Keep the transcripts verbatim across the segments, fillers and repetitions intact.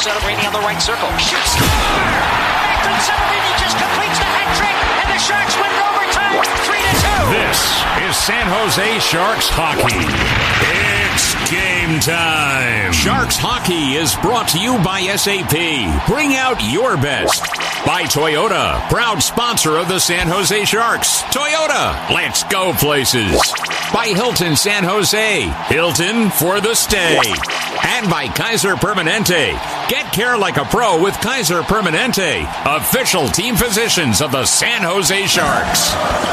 Celebrini on the right circle. Shoots. Eklund Celebrini just completes the hat trick, and the Sharks win in overtime, three to two. This is San Jose Sharks hockey. It's game time. Sharks hockey is brought to you by S A P. Bring out your best. By Toyota, proud sponsor of the San Jose Sharks. Toyota, let's go places. By Hilton San Jose, Hilton for the stay. And by Kaiser Permanente. Get care like a pro with Kaiser Permanente, official team physicians of the San Jose Sharks.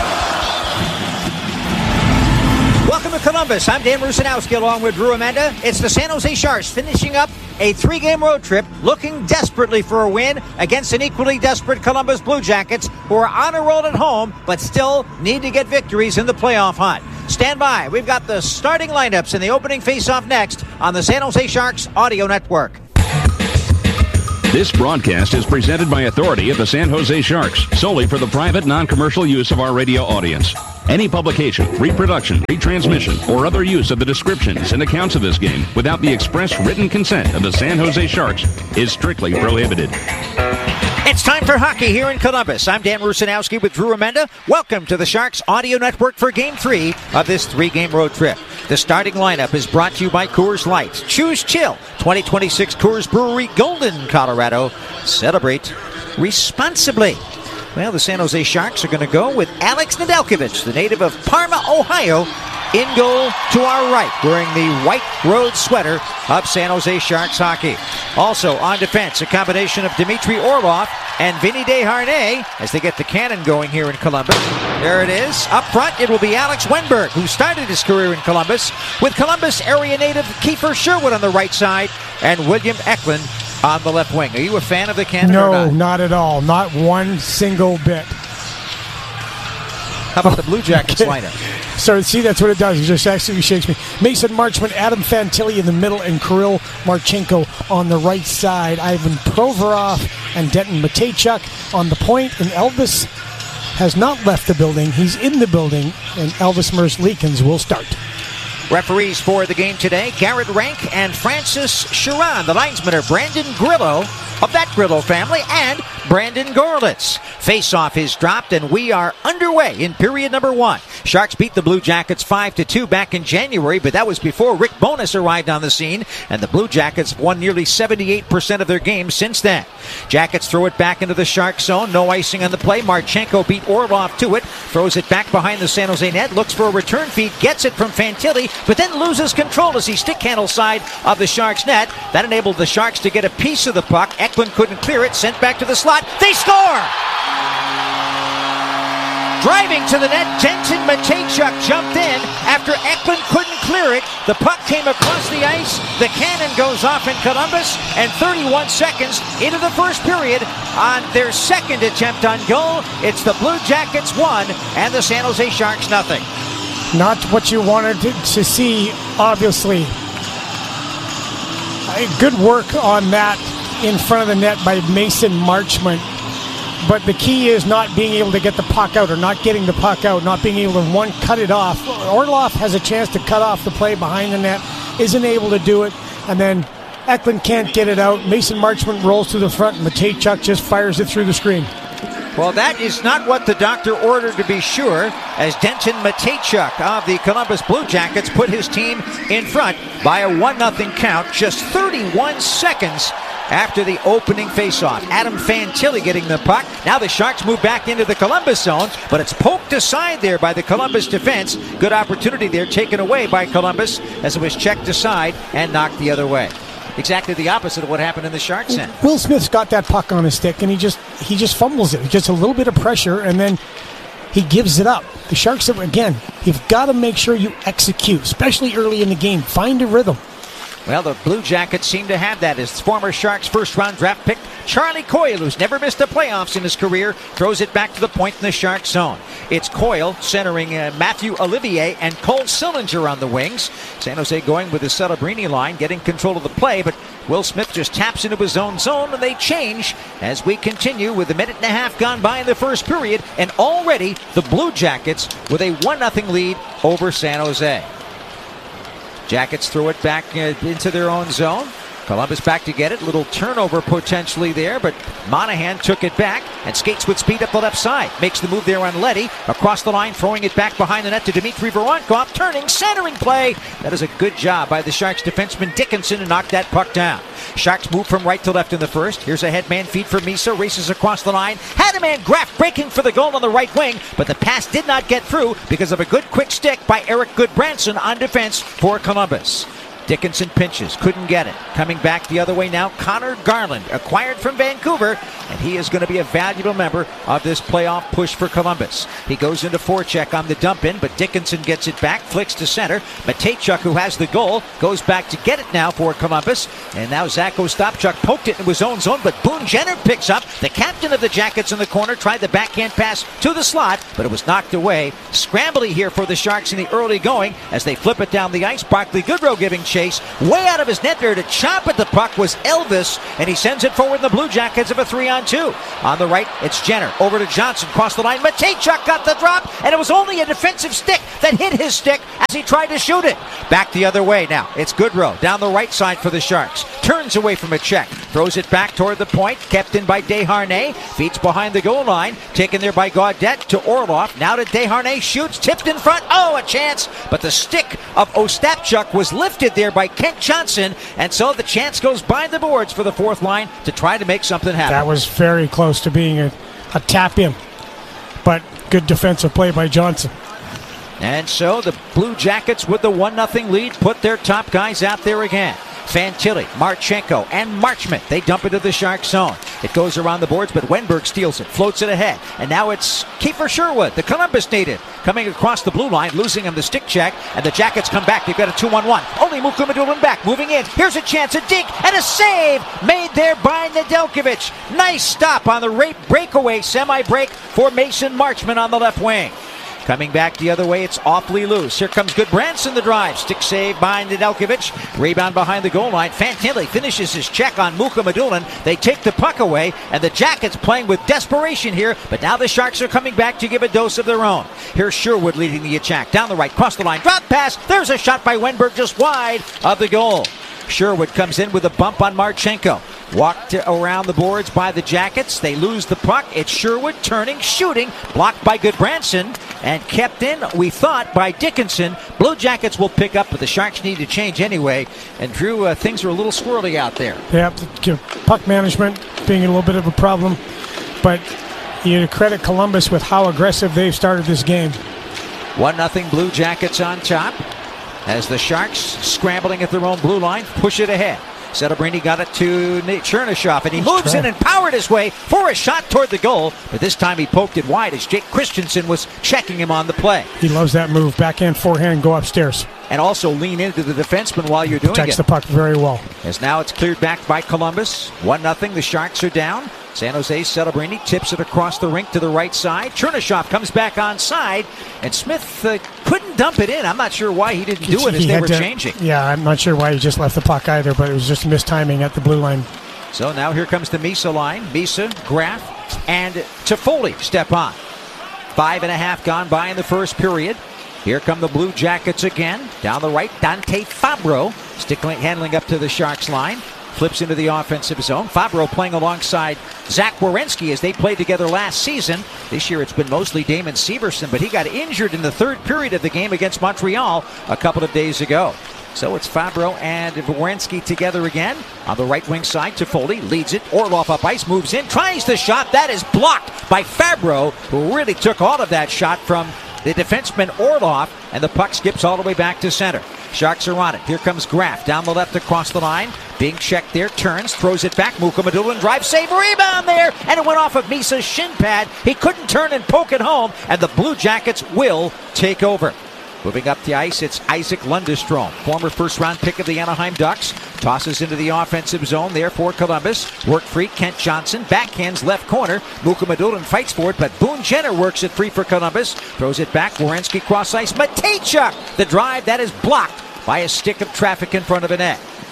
Welcome to Columbus. I'm Dan Rusanowski along with Drew Amanda. It's the San Jose Sharks finishing up a three-game road trip, looking desperately for a win against an equally desperate Columbus Blue Jackets, who are on a roll at home, but still need to get victories in the playoff hunt. Stand by. We've got the starting lineups in the opening face-off next on the San Jose Sharks Audio Network. This broadcast is presented by authority of the San Jose Sharks, solely for the private, non-commercial use of our radio audience. Any publication, reproduction, retransmission, or other use of the descriptions and accounts of this game without the express written consent of the San Jose Sharks is strictly prohibited. It's time for hockey here in Columbus. I'm Dan Rusanowski with Drew Amanda. Welcome to the Sharks Audio Network for Game three of this three-game road trip. The starting lineup is brought to you by Coors Light. Choose chill. twenty twenty-six Coors Brewery, Golden, Colorado. Celebrate responsibly. Well, the San Jose Sharks are going to go with Alex Nedeljkovic, the native of Parma, Ohio, in goal to our right, wearing the white road sweater of San Jose Sharks hockey. Also on defense, a combination of Dmitry Orlov and Vinny Desharnais as they get the cannon going here in Columbus. There it is. Up front, it will be Alex Wennberg, who started his career in Columbus, with Columbus area native Kiefer Sherwood on the right side and William Eklund on the left wing. Are you a fan of the cannon? No, or not? not at all. Not one single bit. How about the Blue Jackets lineup? So, see, that's what it does. It just absolutely shakes me. Mason Marchment, Adam Fantilli in the middle, and Kirill Marchenko on the right side. Ivan Provorov and Denton Mateychuk on the point, and Elvis has not left the building. He's in the building, and Elvis Merzlikins will start. Referees for the game today, Garrett Rank and Francis Sharon. The linesmen are Brandon Grillo of that Grillo family and Brandon Gorlitz. Face-off is dropped, and we are underway in period number one. Sharks beat the Blue Jackets five to two back in January, but that was before Rick Bowness arrived on the scene, and the Blue Jackets won nearly seventy-eight percent of their games since then. Jackets throw it back into the Shark zone. No icing on the play. Marchenko beat Orlov to it, throws it back behind the San Jose net, looks for a return feed, gets it from Fantilli, but then loses control as he stick handle side of the Sharks net. That enabled the Sharks to get a piece of the puck. Eklund couldn't clear it, sent back to the slot. They score! Driving to the net, Denton Mateychuk jumped in after Eklund couldn't clear it. The puck came across the ice. The cannon goes off in Columbus, and thirty-one seconds into the first period, on their second attempt on goal, it's the Blue Jackets one and the San Jose Sharks nothing. Not what you wanted to, to see, obviously. Uh, good work on that in front of the net by Mason Marchment. But the key is not being able to get the puck out, or not getting the puck out, not being able to, one, cut it off. Orlov has a chance to cut off the play behind the net, isn't able to do it, and then Eklund can't get it out. Mason Marchment rolls to the front, and Mateychuk just fires it through the screen. Well, that is not what the doctor ordered, to be sure, as Denton Mateychuk of the Columbus Blue Jackets put his team in front by a one nothing count just thirty-one seconds after the opening faceoff. Adam Fantilli getting the puck. Now the Sharks move back into the Columbus zone, but it's poked aside there by the Columbus defense. Good opportunity there taken away by Columbus as it was checked aside and knocked the other way. Exactly the opposite of what happened in the Sharks end. Will Smith's got that puck on his stick, and he just he just fumbles it. Just a little bit of pressure, and then he gives it up. The Sharks, again, you've got to make sure you execute, especially early in the game. Find a rhythm. Well, the Blue Jackets seem to have that as former Sharks first-round draft pick Charlie Coyle, who's never missed the playoffs in his career, throws it back to the point in the Sharks zone. It's Coyle centering uh, Matthew Olivier and Cole Sillinger on the wings. San Jose going with the Celebrini line, getting control of the play, but Will Smith just taps into his own zone, and they change as we continue with a minute and a half gone by in the first period, and already the Blue Jackets with a one nothing lead over San Jose. Jackets throw it back uh, into their own zone. Columbus back to get it. Little turnover potentially there, but Monahan took it back and skates with speed up the left side. Makes the move there on Leddy. Across the line, throwing it back behind the net to Dmitry Voronkov. Turning, centering play. That is a good job by the Sharks defenseman Dickinson to knock that puck down. Sharks move from right to left in the first. Here's a headman feed for Misa. Races across the line. Had a man Graff breaking for the goal on the right wing, but the pass did not get through because of a good quick stick by Eric Goodbranson on defense for Columbus. Dickinson pinches, couldn't get it. Coming back the other way now, Connor Garland, acquired from Vancouver, and he is going to be a valuable member of this playoff push for Columbus. He goes into forecheck on the dump in, but Dickinson gets it back, flicks to center. Matejchuk, who has the goal, goes back to get it now for Columbus, and now Zach Ostapchuk poked it into his own zone, but Boone Jenner picks up. The captain of the Jackets in the corner tried the backhand pass to the slot, but it was knocked away. Scrambly here for the Sharks in the early going as they flip it down the ice. Barclay Goodrow giving chase. Way out of his net there to chop at the puck was Elvis, and he sends it forward in the Blue Jackets of a three on two. On the right, it's Jenner. Over to Johnson. Cross the line. Matejchuk got the drop, and it was only a defensive stick that hit his stick as he tried to shoot it. Back the other way now. It's Goodrow down the right side for the Sharks. Turns away from a check. Throws it back toward the point. Kept in by Desharnais. Feeds behind the goal line. Taken there by Gaudette to Orlov. Now to Desharnais. Shoots. Tipped in front. Oh, a chance. But the stick of Ostapchuk was lifted there by Kent Johnson, and so the chance goes by the boards for the fourth line to try to make something happen. That was very close to being a, a tap in, but good defensive play by Johnson. And so the Blue Jackets with the one nothing lead put their top guys out there again. Fantilli, Marchenko, and Marchment. They dump into the Shark zone. It goes around the boards, but Wenberg steals it, floats it ahead. And now it's Kiefer Sherwood, the Columbus native, coming across the blue line, losing him the stick check. And the Jackets come back. They've got a two on one. Only Mukhamadullin back, moving in. Here's a chance, a dink, and a save made there by Nedeljkovic. Nice stop on the rape breakaway, semi-break for Mason Marchment on the left wing. Coming back the other way, it's awfully loose. Here comes Goodbranson, the drive. Stick save by Nedeljkovic. Rebound behind the goal line. Fantilli finishes his check on Mukhamadullin. They take the puck away, and the Jackets playing with desperation here, but now the Sharks are coming back to give a dose of their own. Here's Sherwood leading the attack. Down the right, cross the line, drop pass. There's a shot by Wenberg just wide of the goal. Sherwood comes in with a bump on Marchenko. Walked around the boards by the Jackets. They lose the puck. It's Sherwood turning, shooting, blocked by Goodbranson, and kept in, we thought, by Dickinson. Blue Jackets will pick up, but the Sharks need to change anyway. And Drew, uh, things are a little squirrely out there. Yeah, puck management being a little bit of a problem, but you credit Columbus with how aggressive they've started this game. one nothing Blue Jackets on top as the Sharks, scrambling at their own blue line, push it ahead. Celebrini got it to Nate Chernishoff, and he moves in and powered his way for a shot toward the goal, but this time he poked it wide as Jake Christensen was checking him on the play. He loves that move, backhand, forehand, go upstairs. And also lean into the defenseman while you're doing Protects it. the puck very well. As now it's cleared back by Columbus. one nothing, the Sharks are down. San Jose Celebrini tips it across the rink to the right side. Chernishoff comes back onside, and Smith uh, couldn't dump it in. I'm not sure why he didn't do it as he they were to, changing. Yeah, I'm not sure why he just left the puck either, but it was just mistiming at the blue line. So now here comes the Misa line. Misa, Graff, and Toffoli step on. Five and a half gone by in the first period. Here come the Blue Jackets again. Down the right, Dante Fabro. Stick handling up to the Sharks line. Flips into the offensive zone. Fabro playing alongside Zach Werenski as they played together last season. This year it's been mostly Damon Severson, but he got injured in the third period of the game against Montreal a couple of days ago. So it's Fabro and Werenski together again. On the right wing side, Toffoli leads it. Orlov up ice, moves in, tries the shot. That is blocked by Fabro, who really took all of that shot from the defenseman Orlov, and the puck skips all the way back to center. Sharks are on it. Here comes Graff down the left across the line. Being checked there, turns, throws it back. Mukhamadullin drive, save, rebound there, and it went off of Misa's shin pad. He couldn't turn and poke it home, and the Blue Jackets will take over. Moving up the ice, it's Isaac Lundestrom, former first-round pick of the Anaheim Ducks. Tosses into the offensive zone there for Columbus. Work free, Kent Johnson. Backhands left corner. Mukhamadullin fights for it, but Boone Jenner works it free for Columbus. Throws it back. Werenski cross ice. Matejchuk, the drive that is blocked by a stick of traffic in front of a net.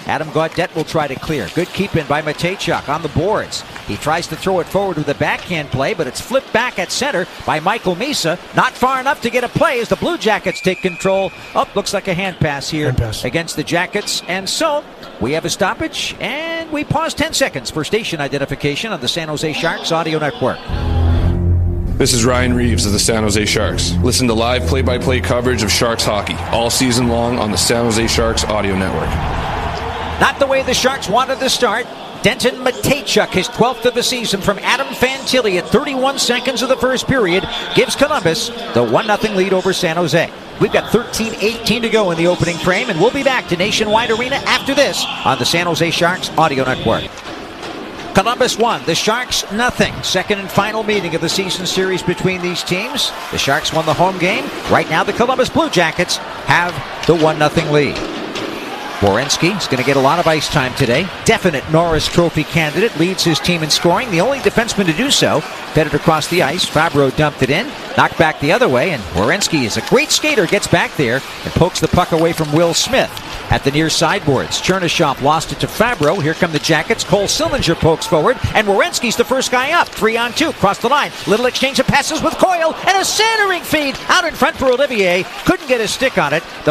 Adam Gaudette will try to clear. Good keep in by Matejchuk on the boards. He tries to throw it forward with a backhand play, but it's flipped back at center by Michael Misa. Not far enough to get a play as the Blue Jackets take control. Oh, looks like a hand pass here hand pass. against the Jackets. And so we have a stoppage, and we pause ten seconds for station identification on the San Jose Sharks Audio Network. This is Ryan Reeves of the San Jose Sharks. Listen to live play-by-play coverage of Sharks hockey all season long on the San Jose Sharks Audio Network. Not the way the Sharks wanted to start. Denton Matejchuk, his twelfth of the season from Adam Fantilli at thirty-one seconds of the first period, gives Columbus the one nothing lead over San Jose. We've got thirteen eighteen to go in the opening frame, and we'll be back to Nationwide Arena after this on the San Jose Sharks Audio Network. Columbus won, the Sharks nothing. Second and final meeting of the season series between these teams. The Sharks won the home game. Right now the Columbus Blue Jackets have the one nothing lead. Werenski is going to get a lot of ice time today. Definite Norris Trophy candidate, leads his team in scoring. The only defenseman to do so. Fed across the ice. Fabro dumped it in. Knocked back the other way. And Werenski is a great skater. Gets back there and pokes the puck away from Will Smith at the near sideboards. Chernyshov lost it to Fabro. Here come the Jackets. Cole Sillinger pokes forward. And Werenski's the first guy up. Three on two. Across the line. Little exchange of passes with Coyle. And a centering feed out in front for Olivier. Couldn't get a stick on it. The